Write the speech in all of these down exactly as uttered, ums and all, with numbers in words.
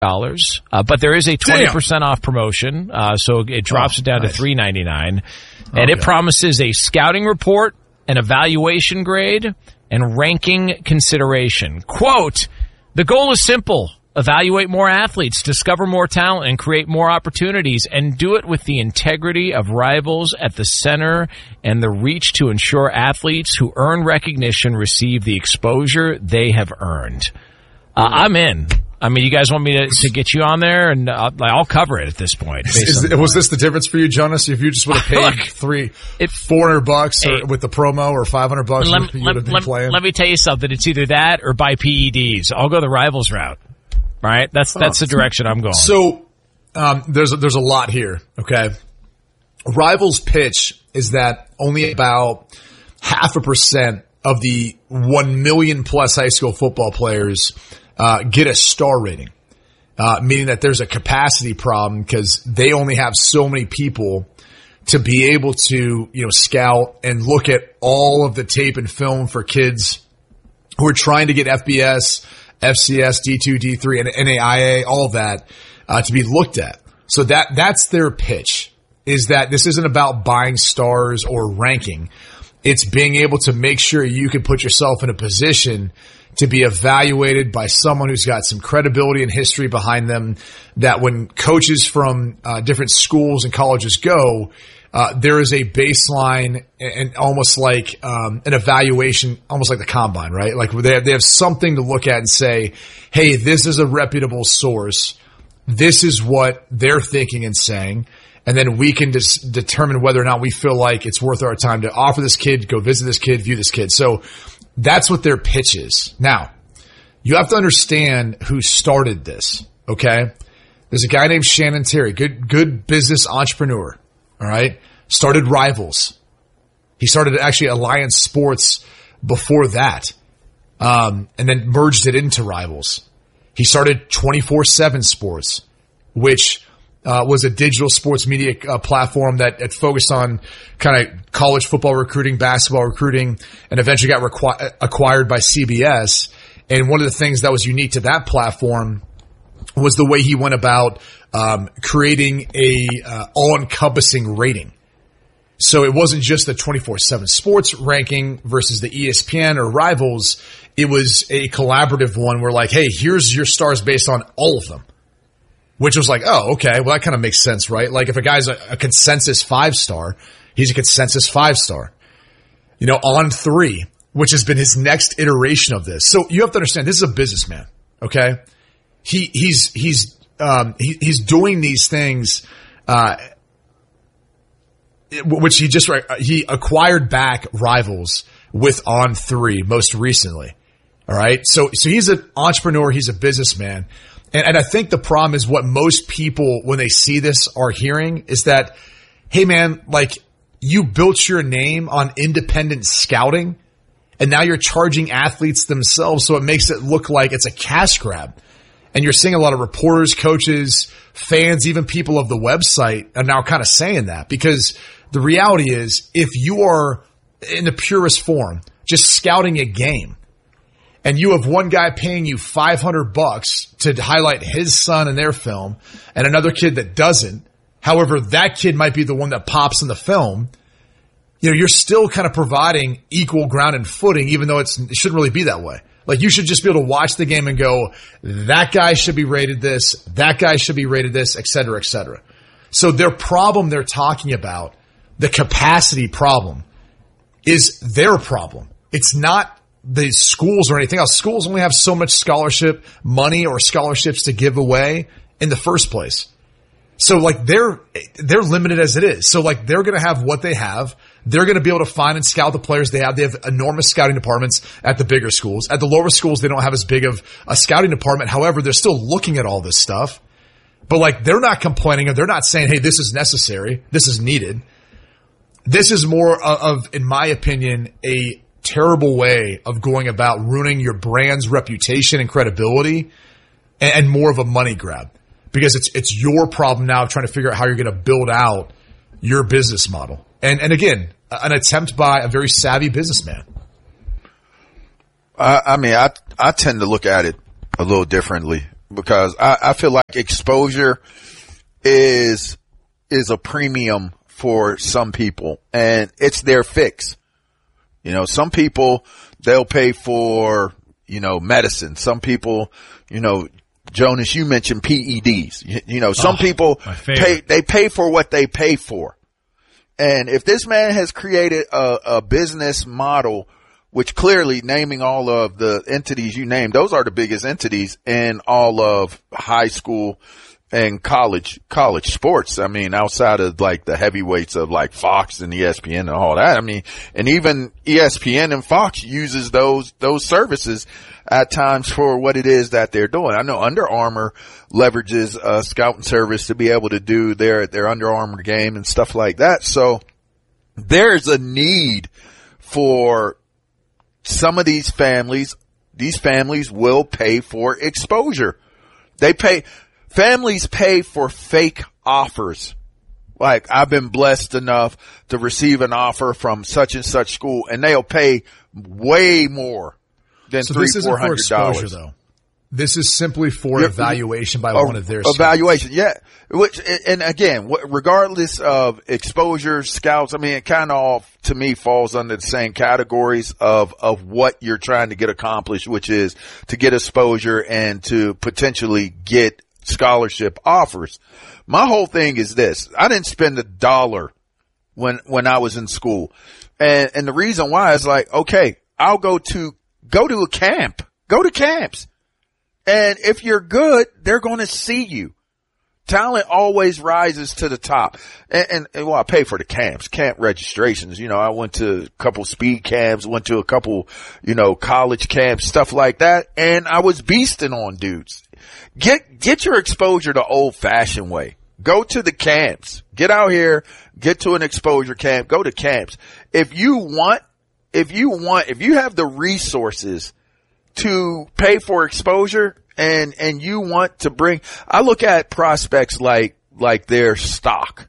dollars, uh, but there is a twenty percent off promotion, uh, so it drops oh, it down nice. to three ninety-nine, and okay. it promises a scouting report, an evaluation grade, and ranking consideration. Quote, the goal is simple. Evaluate more athletes, discover more talent, and create more opportunities, and do it with the integrity of Rivals at the center and the reach to ensure athletes who earn recognition receive the exposure they have earned. Uh, I'm in. I mean, you guys want me to, to get you on there, and I'll, I'll cover it at this point. Is, is, was this the difference for you, Jonas? If you just would have paid Look, three, it, four hundred bucks or, hey, with the promo, or five hundred bucks, let, you let, would have been let, playing. Let me tell you something. It's either that or buy P E Ds. I'll go the Rivals route. Right? That's that's the direction I'm going. So um, there's a, there's a lot here. Okay, Rivals' pitch is that only about half a percent of the one million plus high school football players uh, get a star rating, uh, meaning that there's a capacity problem because they only have so many people to be able to, you know, scout and look at all of the tape and film for kids who are trying to get F B S, F C S, D two, D three, and N A I A, all of that, uh, to be looked at. So that, that's their pitch, is that this isn't about buying stars or ranking. It's being able to make sure you can put yourself in a position to be evaluated by someone who's got some credibility and history behind them, that when coaches from uh, different schools and colleges go, Uh, there is a baseline and almost like um, an evaluation, almost like the combine, right? Like they have, they have something to look at and say, hey, this is a reputable source. This is what they're thinking and saying. And then we can just determine whether or not we feel like it's worth our time to offer this kid, go visit this kid, view this kid. So that's what their pitch is. Now, you have to understand who started this, okay? There's a guy named Shannon Terry, good, good business entrepreneur. All right. Started Rivals. He started actually Alliance Sports before that. Um, and then merged it into Rivals. He started twenty-four seven Sports, which, uh, was a digital sports media uh, platform that, that focused on kind of college football recruiting, basketball recruiting, and eventually got requ- acquired by C B S. And one of the things that was unique to that platform was the way he went about um, creating a uh, all-encompassing rating. So it wasn't just the twenty-four seven Sports ranking versus the E S P N or Rivals. It was a collaborative one where, like, hey, here's your stars based on all of them. Which was like, oh, okay, well, that kind of makes sense, right? Like, if a guy's a, a consensus five-star, he's a consensus five-star. You know, On Three, which has been his next iteration of this. So you have to understand, this is a businessman, okay? He he's he's um he, he's doing these things, uh, which he just he acquired back Rivals with On Three most recently. All right, so so he's an entrepreneur, he's a businessman, and and I think the problem is what most people when they see this are hearing is that, hey man, like you built your name on independent scouting, and now you're charging athletes themselves, so it makes it look like it's a cash grab. And you're seeing a lot of reporters, coaches, fans, even people of the website are now kind of saying that, because the reality is if you are in the purest form, just scouting a game, and you have one guy paying you five hundred bucks to highlight his son in their film and another kid that doesn't, however, that kid might be the one that pops in the film, you know, you're still kind of providing equal ground and footing, even though it's, it shouldn't really be that way. Like, you should just be able to watch the game and go, that guy should be rated this, that guy should be rated this, et cetera, et cetera. So their problem they're talking about, the capacity problem, is their problem. It's not the schools or anything else. Schools only have so much scholarship money or scholarships to give away in the first place. So, like, they're they're limited as it is. So, like, they're going to have what they have. They're going to be able to find and scout the players they have. They have enormous scouting departments at the bigger schools. At the lower schools, they don't have as big of a scouting department. However, they're still looking at all this stuff. But, like, they're not complaining, or they're not saying, hey, this is necessary, this is needed. This is more of, in my opinion, a terrible way of going about ruining your brand's reputation and credibility, and, and more of a money grab. Because it's it's your problem now trying to figure out how you're going to build out your business model. And and again, an attempt by a very savvy businessman. I, I mean, I I tend to look at it a little differently. because I, I feel like exposure is is a premium for some people, and it's their fix. You know, some people, they'll pay for, you know, medicine. Some people, you know, Jonas, you mentioned P E Ds. You, you know, some oh, people pay, they pay for what they pay for. And if this man has created a, a business model, which clearly, naming all of the entities you named, those are the biggest entities in all of high school and college, college sports. I mean, outside of like the heavyweights of like Fox and E S P N and all that. I mean, and even E S P N and Fox uses those, those services at times for what it is that they're doing. I know Under Armour leverages a scouting service to be able to do their, their Under Armour game and stuff like that. So there's a need for some of these families. These families will pay for exposure. They pay, Families pay for fake offers. Like, I've been blessed enough to receive an offer from such and such school, and they'll pay way more than so three, this isn't four hundred dollars. For exposure, though. This is simply for You're, evaluation by a, one of their evaluation. Students. Yeah, which and again, regardless of exposure, scouts. I mean, it kind of all to me falls under the same categories of of what you're trying to get accomplished, which is to get exposure and to potentially get scholarship offers. My whole thing is this. I didn't spend a dollar when, when I was in school. And, and the reason why is like, okay, I'll go to, go to a camp, go to camps. And if you're good, they're going to see you. Talent always rises to the top. And, and, and well, I pay for the camps, camp registrations. You know, I went to a couple speed camps, went to a couple, you know, college camps, stuff like that. And I was beasting on dudes. Get, get your exposure the old fashioned way. Go to the camps. Get out here, get to an exposure camp, go to camps. If you want, if you want, if you have the resources to pay for exposure and, and you want to bring, I look at prospects like, like their stock.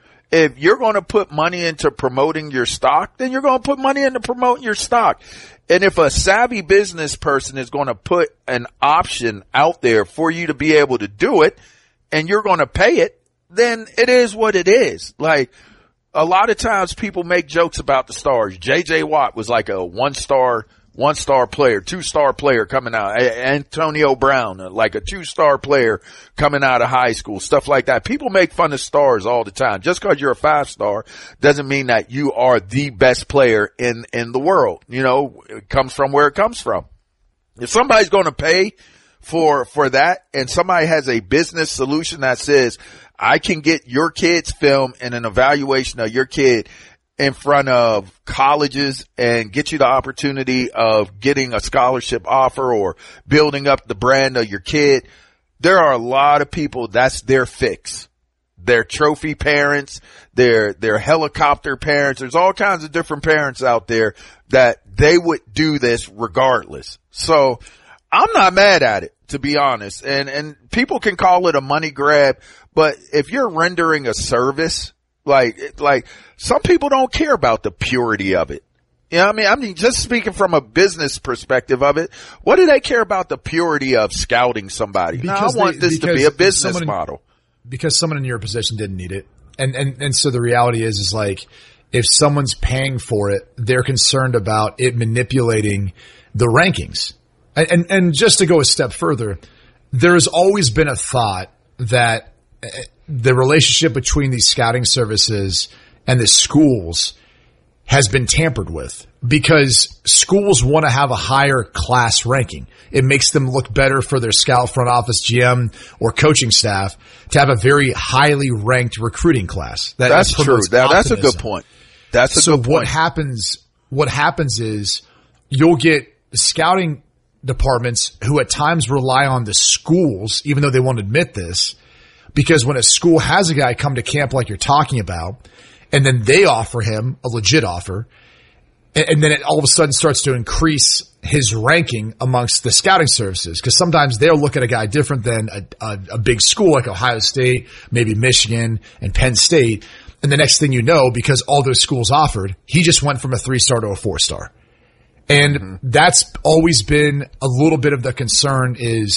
If you're going to put money into promoting your stock, then you're going to put money into promoting your stock. And if a savvy business person is going to put an option out there for you to be able to do it and you're going to pay it, then it is what it is. Like, a lot of times people make jokes about the stars. J J Watt was like a one star, one star player, two star player coming out. Antonio Brown, like a two star player coming out of high school, stuff like that. People make fun of stars all the time. Just because you're a five star doesn't mean that you are the best player in, in the world. You know, it comes from where it comes from. If somebody's going to pay for, for that and somebody has a business solution that says, I can get your kid's film and an evaluation of your kid in front of colleges and get you the opportunity of getting a scholarship offer or building up the brand of your kid. There are a lot of people, that's their fix. Their trophy parents, their, their helicopter parents. There's all kinds of different parents out there that they would do this regardless. So I'm not mad at it, to be honest. And, and people can call it a money grab, but if you're rendering a service, like, like some people don't care about the purity of it. You know what I mean? I mean, just speaking from a business perspective of it, what do they care about the purity of scouting somebody? No, I want they, this to be a business model. Because someone in your position didn't need it. And, and, and so the reality is, is like, if someone's paying for it, they're concerned about it manipulating the rankings. And, and, and just to go a step further, there has always been a thought that the relationship between these scouting services and the schools has been tampered with because schools want to have a higher class ranking. It makes them look better for their scout front office G M or coaching staff to have a very highly ranked recruiting class. That that's true. That, that's a good point. That's a so good point. what happens, what happens is you'll get scouting departments who at times rely on the schools, even though they won't admit this, because when a school has a guy come to camp like you're talking about, and then they offer him a legit offer, and, and then it all of a sudden starts to increase his ranking amongst the scouting services, because sometimes they'll look at a guy different than a, a, a big school like Ohio State, maybe Michigan and Penn State, and the next thing you know, because all those schools offered, he just went from a three-star to a four-star. And mm-hmm. that's always been a little bit of the concern is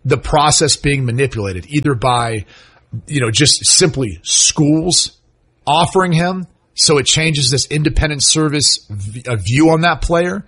the process being manipulated either by, you know, just simply schools offering him, so it changes this independent service v- a view on that player,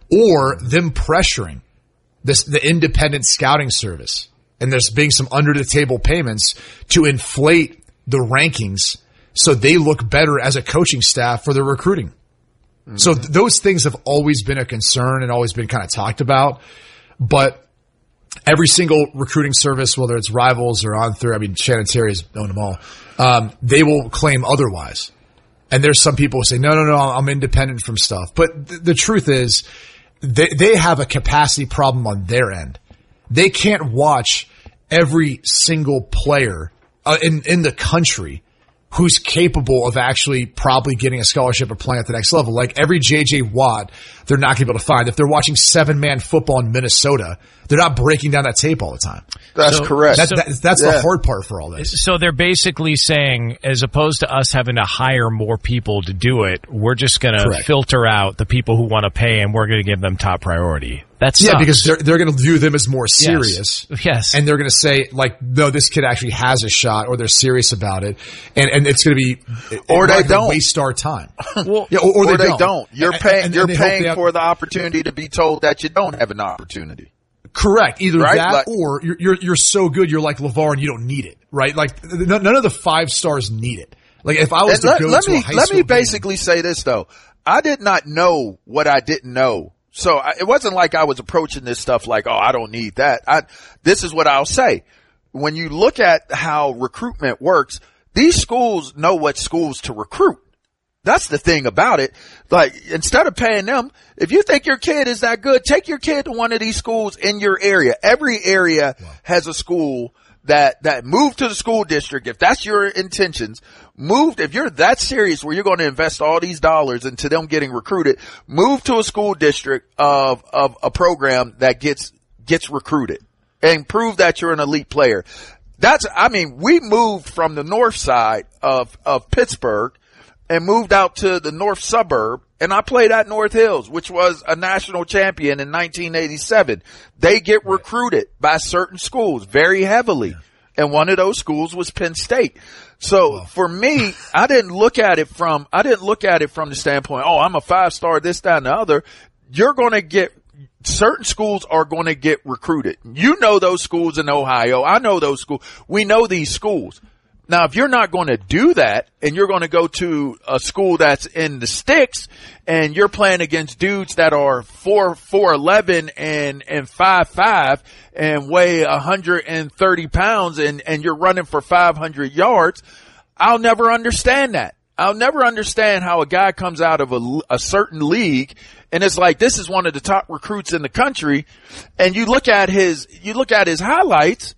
or them pressuring this the independent scouting service, and there's being some under the table payments to inflate the rankings so they look better as a coaching staff for their recruiting. Mm-hmm. So th- those things have always been a concern and always been kind of talked about, but every single recruiting service, whether it's Rivals or On Three, I mean, Shannon Terry has known them all, um, they will claim otherwise. And there's some people who say, no, no, no, I'm independent from stuff. But th- the truth is, they, they have a capacity problem on their end. They can't watch every single player uh, in, in the country who's capable of actually probably getting a scholarship or playing at the next level. Like every J J Watt, they're not going to be able to find. If they're watching seven-man football in Minnesota, they're not breaking down that tape all the time. That's so, correct. That, so, that, that's yeah. the hard part for all this. So they're basically saying, as opposed to us having to hire more people to do it, we're just going to filter out the people who want to pay, and we're going to give them top priority. That's yeah, because they're they're going to view them as more serious. Yes. yes. And they're going to say, like, no, this kid actually has a shot, or they're serious about it, and and it's going to be or they don't waste our time. well, yeah, or, or, or they, they don't. don't. You're and, paying. And, you're and paying have, for the opportunity to be told that you don't have an opportunity. Correct. Either right? that, like, or you're, you're you're so good, you're like LeVar, and you don't need it. Right? Like none of the five stars need it. Like if I was to let, go let to me, a high let school me basically game, say this though. I did not know what I didn't know. So I, it wasn't like I was approaching this stuff like, oh, I don't need that. I, this is what I'll say. When you look at how recruitment works, these schools know what schools to recruit. That's the thing about it. Like, instead of paying them, if you think your kid is that good, take your kid to one of these schools in your area. Every area wow. has a school that, that moved to the school district. If that's your intentions, moved, if you're that serious where you're going to invest all these dollars into them getting recruited, move to a school district of, of a program that gets, gets recruited and prove that you're an elite player. That's, I mean, we moved from the north side of, of Pittsburgh and moved out to the north suburb, and I played at North Hills, which was a national champion in nineteen eighty-seven. They get recruited by certain schools very heavily, and one of those schools was Penn State. So for me, I didn't look at it from, I didn't look at it from the standpoint, oh, I'm a five star, this, that, and the other. You're going to get, certain schools are going to get recruited. You know those schools in Ohio. I know those schools. We know these schools. Now, if you're not going to do that and you're going to go to a school that's in the sticks and you're playing against dudes that are four, four, eleven and, and five, five and weigh one hundred thirty pounds and, and you're running for five hundred yards, I'll never understand that. I'll never understand how a guy comes out of a, a certain league and it's like, this is one of the top recruits in the country. And you look at his, you look at his highlights,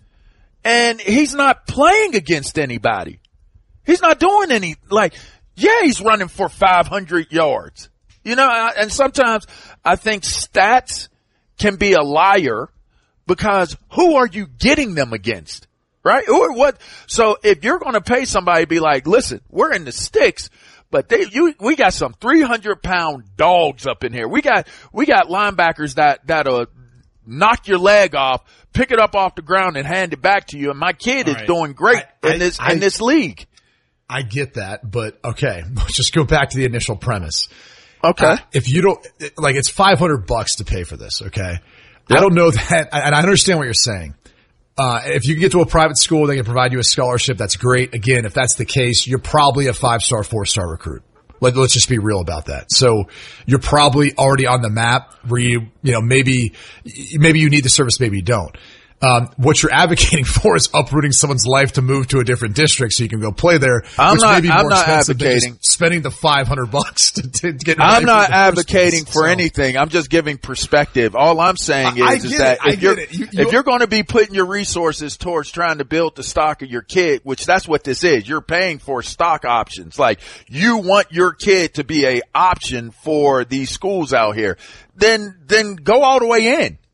and he's not playing against anybody. He's not doing any, like, yeah, he's running for five hundred yards. You know, and sometimes I think stats can be a liar because who are you getting them against? Right? Or what? So if you're going to pay somebody, be like, listen, we're in the sticks, but they, you, we got some three hundred pound dogs up in here. We got, we got linebackers that, that'll knock your leg off, pick it up off the ground and hand it back to you. And my kid All is right. doing great I, in this, I, in this league. I get that, but okay. Let's just go back to the initial premise. Okay. Uh, if you don't, like, it's five hundred bucks to pay for this. Okay. Yep. I don't know that, and I understand what you're saying. Uh, if you can get to a private school, they can provide you a scholarship. That's great. Again, if that's the case, you're probably a five star, four star recruit. Let, let's just be real about that. So you're probably already on the map where you, you know, maybe, maybe you need the service, maybe you don't. Um, what you're advocating for is uprooting someone's life to move to a different district so you can go play there. I'm which not, may be more I'm not expensive advocating than just spending the five hundred bucks to, to get. I'm not advocating for so. anything. I'm just giving perspective. All I'm saying is, I, I is that it, if you're, you, if you're going to be putting your resources towards trying to build the stock of your kid, which that's what this is, you're paying for stock options. Like you want your kid to be a option for these schools out here, then, then go all the way in.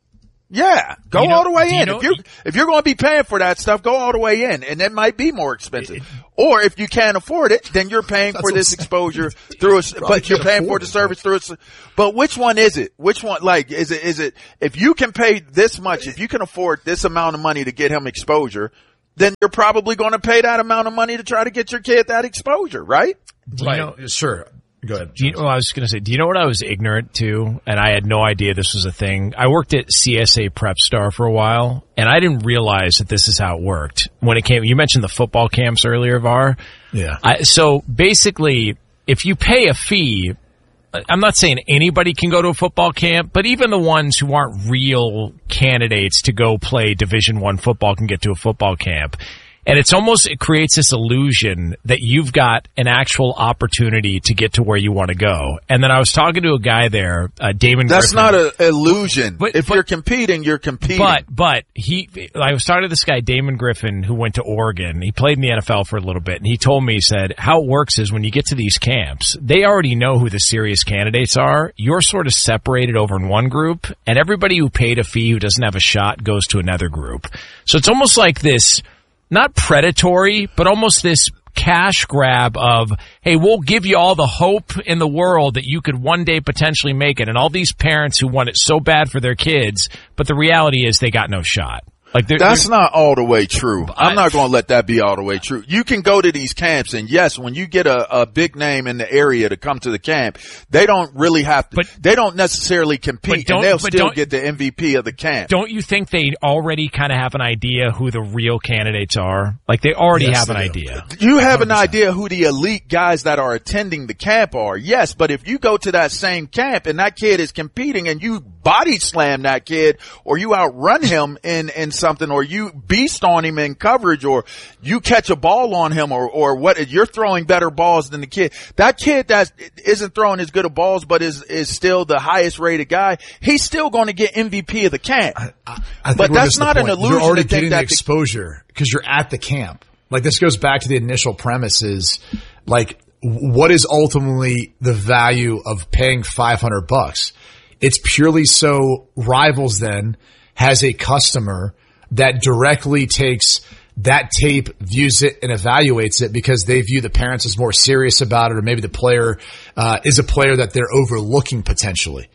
Yeah, go you know, all the way in. You know, if you're if you're going to be paying for that stuff, go all the way in, and it might be more expensive. It, or if you can't afford it, then you're paying for this exposure through a, but you're paying for the service through a. But which one is it? Which one? Like, is it is it if you can pay this much, if you can afford this amount of money to get him exposure, then you're probably going to pay that amount of money to try to get your kid that exposure, right? Right. You know, sure. Go ahead. Do you know, well, I was going to say, do you know what I was ignorant to? And I had no idea this was a thing. I worked at C S A Prep Star for a while, and I didn't realize that this is how it worked. When it came, you mentioned the football camps earlier, Var. Yeah. I, so basically, if you pay a fee, I'm not saying anybody can go to a football camp, but even the ones who aren't real candidates to go play Division One football can get to a football camp. And it's almost, it creates this illusion that you've got an actual opportunity to get to where you want to go. And then I was talking to a guy there, uh, Damon That's Griffin. not an illusion. But, if but, you're competing, you're competing. But, but he, I was talking to this guy, Damon Griffin, who went to Oregon. He played in the N F L for a little bit. And he told me, he said, how it works is when you get to these camps, they already know who the serious candidates are. You're sort of separated over in one group, and everybody who paid a fee who doesn't have a shot goes to another group. So it's almost like this, not predatory, but almost this cash grab of, hey, we'll give you all the hope in the world that you could one day potentially make it. And all these parents who want it so bad for their kids, but the reality is they got no shot. Like they're, That's they're, not all the way true. I, I'm not going to let that be all the way true. You can go to these camps, and yes, when you get a, a big name in the area to come to the camp, they don't really have to, but, they don't necessarily compete, and they'll still get the M V P of the camp. Don't you think they already kind of have an idea who the real candidates are? Like they already yes, have an do. idea. You have an idea who the elite guys that are attending the camp are, yes, but if you go to that same camp and that kid is competing and you body slam that kid, or you outrun him in, in something, or you beast on him in coverage, or you catch a ball on him, or, or what, you're throwing better balls than the kid. That kid that isn't throwing as good of balls, but is, is still the highest rated guy, he's still going to get M V P of the camp. I, I, I but that's not an illusion. You're already to getting think the that exposure because you're at the camp. Like this goes back to the initial premise is like, what is ultimately the value of paying five hundred bucks? It's purely so Rivals then has a customer that directly takes that tape, views it, and evaluates it because they view the parents as more serious about it, or maybe the player uh, is a player that they're overlooking potentially.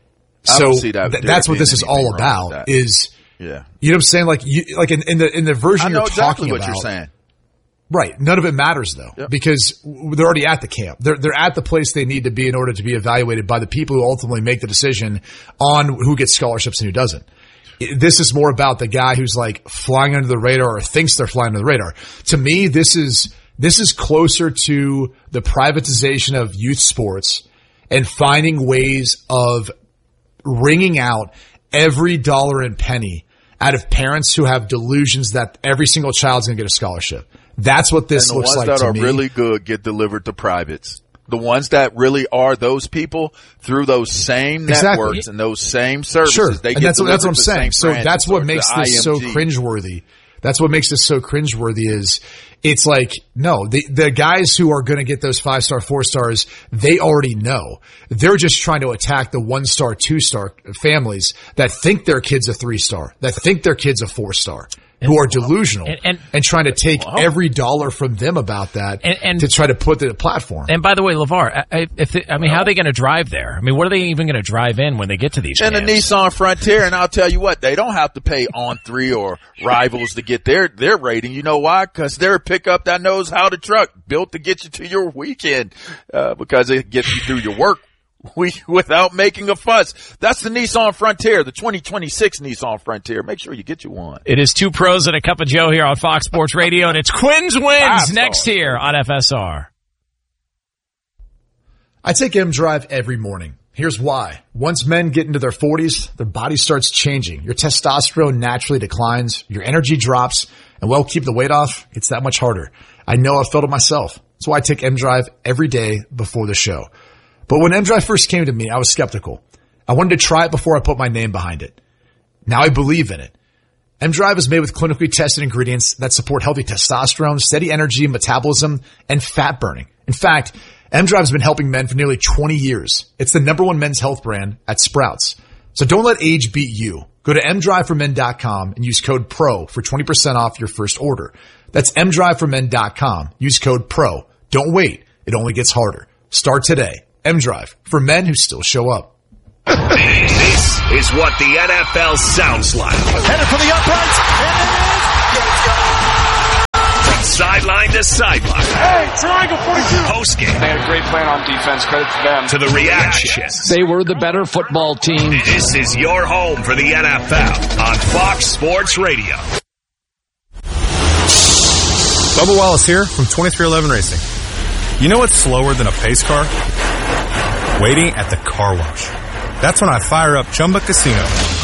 I so don't see that th- that's what this is all about. Is yeah, you know what I'm saying? Like you, like in, in the in the version I know you're exactly talking what about. You're saying. Right. None of it matters though, yep. because they're already at the camp. They're, they're at the place they need to be in order to be evaluated by the people who ultimately make the decision on who gets scholarships and who doesn't. This is more about the guy who's like flying under the radar or thinks they're flying under the radar. To me, this is, this is closer to the privatization of youth sports and finding ways of wringing out every dollar and penny out of parents who have delusions that every single child's going to get a scholarship. That's what this and the looks ones like that to are me. really good get delivered to privates. The ones that really are those people through those same exactly. networks and those same services. Sure. They and get that's, that's what I'm saying. So branches, that's what makes this so cringeworthy. That's what makes this so cringeworthy is it's like, no, the, the guys who are going to get those five star, four stars, they already know. They're just trying to attack the one star, two star families that think their kid's a three star, that think their kid's a four star. Who are delusional and, and, and trying to take wow. every dollar from them about that and, and, to try to put it in a platform. And by the way, LeVar, I, if they, I mean, how are they going to drive there? I mean, what are they even going to drive in when they get to these And camps? the Nissan Frontier, and I'll tell you what, they don't have to pay On three or Rivals to get their, their rating. You know why? Because they're a pickup that knows how to truck, built to get you to your weekend, uh, because it gets you through your work. We, without making a fuss. That's the Nissan Frontier, the twenty twenty-six Nissan Frontier. Make sure you get you one. It is Two Pros and a Cup of Joe here on Fox Sports Radio, and it's Quinn's Wins next here on F S R. I take M Drive every morning. Here's why. Once men get into their forties, their body starts changing. Your testosterone naturally declines, your energy drops, and well, keep the weight off, it's that much harder. I know I've felt it myself. That's why I take M Drive every day before the show. But when M Drive first came to me, I was skeptical. I wanted to try it before I put my name behind it. Now I believe in it. M Drive is made with clinically tested ingredients that support healthy testosterone, steady energy, metabolism, and fat burning. In fact, M Drive has been helping men for nearly twenty years. It's the number one men's health brand at Sprouts. So don't let age beat you. Go to m drive for men dot com and use code PRO for twenty percent off your first order. That's m drive for men dot com. Use code PRO. Don't wait. It only gets harder. Start today. M-Drive, for men who still show up. This is what the N F L sounds like. Headed for the uprights, and it is. From sideline to sideline. Hey, triangle forty-two. Postgame. They had a great plan on defense. Credit to them. To the reactions. They were the better football team. This is your home for the N F L on Fox Sports Radio. Bubba Wallace here from twenty-three eleven Racing. You know what's slower than a pace car? Waiting at the car wash. That's when I fire up Chumba Casino.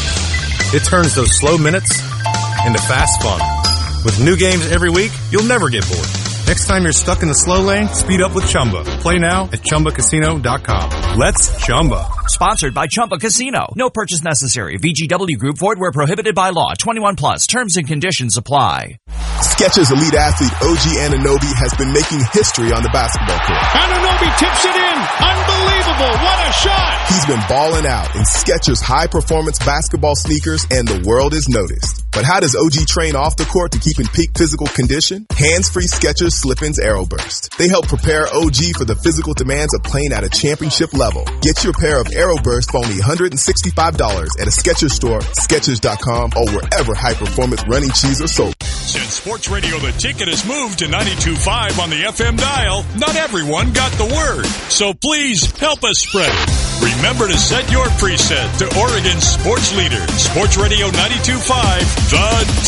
It turns those slow minutes into fast fun. With new games every week, you'll never get bored. Next time you're stuck in the slow lane, speed up with Chumba. Play now at Chumba Casino dot com. Let's Chumba. Sponsored by Chumba Casino. No purchase necessary. V G W Group. Void where prohibited by law. twenty-one plus. Terms and conditions apply. Skechers elite athlete O G Anunoby has been making history on the basketball court. Anunoby tips it in. Unbelievable. What a shot. He's been balling out in Skechers high-performance basketball sneakers, and the world is noticed. But how does O G train off the court to keep in peak physical condition? Hands-free Skechers Slip-ins Aeroburst. They help prepare O G for the physical demands of playing at a championship level. Get your pair of Aeroburst for only one hundred sixty-five dollars at a Skechers store, Skechers dot com, or wherever high-performance running shoes are sold. Since Sports Radio The Ticket has moved to ninety-two point five on the F M dial, not everyone got the word. So please help us spread it. Remember to set your preset to Oregon's sports leader, Sports Radio ninety-two point five, The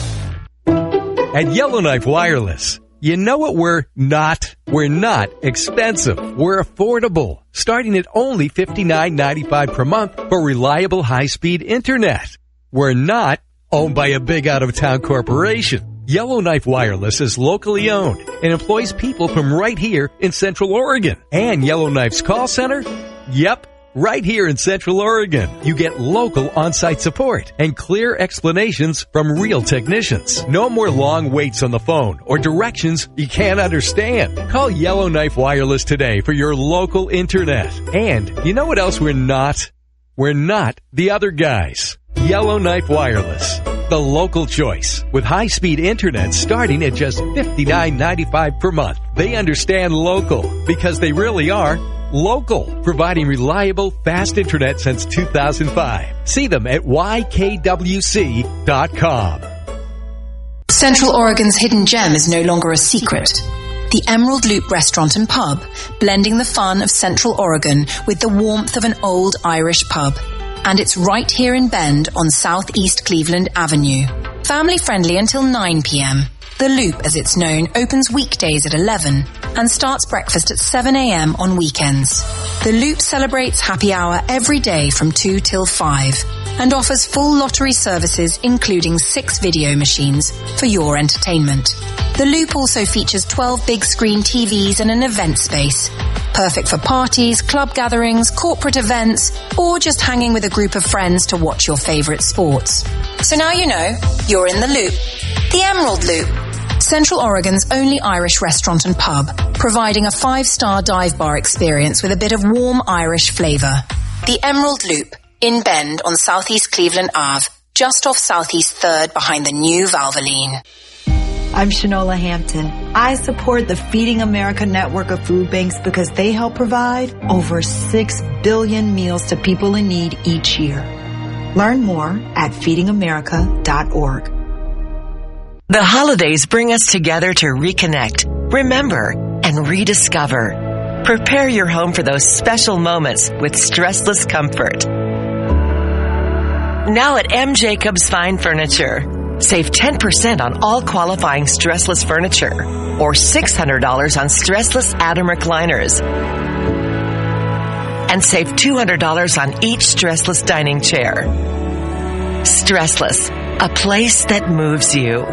Ticket. At Yellowknife Wireless, you know what we're not? We're not expensive. We're affordable, starting at only fifty-nine ninety-five per month for reliable high-speed internet. We're not owned by a big out-of-town corporation. Yellowknife Wireless is locally owned and employs people from right here in Central Oregon. And Yellowknife's call center? Yep, right here in Central Oregon. You get local on-site support and clear explanations from real technicians. No more long waits on the phone or directions you can't understand. Call Yellowknife Wireless today for your local internet. And you know what else we're not? We're not the other guys. Yellowknife Wireless, the local choice, with high-speed internet starting at just fifty-nine ninety-five per month. They understand local because they really are local, providing reliable, fast internet since two thousand five. See them at Y K W C dot com. Central Oregon's hidden gem is no longer a secret. The Emerald Loop Restaurant and Pub, blending the fun of Central Oregon with the warmth of an old Irish pub. And it's right here in Bend on Southeast Cleveland Avenue. Family friendly until nine p.m. The Loop, as it's known, opens weekdays at eleven and starts breakfast at seven a.m. on weekends. The Loop celebrates happy hour every day from two till five and offers full lottery services, including six video machines for your entertainment. The Loop also features twelve big screen T Vs and an event space, perfect for parties, club gatherings, corporate events, or just hanging with a group of friends to watch your favorite sports. So now you know, you're in the Loop. The Emerald Loop. Central Oregon's only Irish restaurant and pub, providing a five-star dive bar experience with a bit of warm Irish flavor. The Emerald Loop, in Bend on Southeast Cleveland Ave, just off Southeast third behind the new Valvoline. I'm Shanola Hampton. I support the Feeding America network of food banks because they help provide over six billion meals to people in need each year. Learn more at feeding america dot org. The holidays bring us together to reconnect, remember, and rediscover. Prepare your home for those special moments with stressless comfort. Now at M. Jacobs Fine Furniture. Save ten percent on all qualifying stressless furniture or six hundred dollars on stressless Adam recliners. And save two hundred dollars on each stressless dining chair. Stressless, a place that moves you.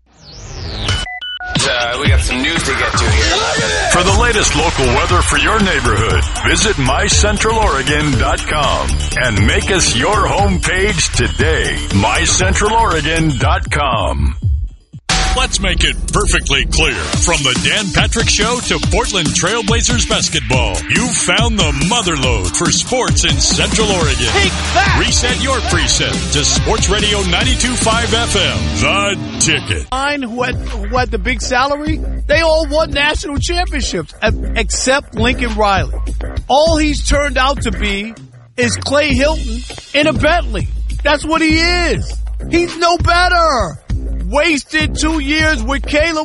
Uh, we got some news to get to here. For the latest local weather for your neighborhood, visit my central oregon dot com and make us your homepage today. my central oregon dot com. Let's make it perfectly clear. From the Dan Patrick Show to Portland Trailblazers basketball, you found the motherlode for sports in Central Oregon. He that? Reset your preset to Sports Radio ninety-two point five F M, The Ticket. Mine who had, who had the big salary, they all won national championships, except Lincoln Riley. All he's turned out to be is Clay Hilton in a Bentley. That's what he is. He's no better. Wasted two years with Caleb